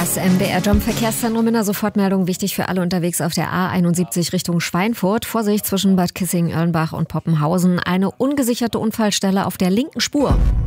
Das MDR Jump-Verkehrszentrum in der Sofortmeldung, wichtig für alle unterwegs auf der A71 Richtung Schweinfurt. Vorsicht zwischen Bad Kissingen-Erlenbach und Poppenhausen. Eine ungesicherte Unfallstelle auf der linken Spur.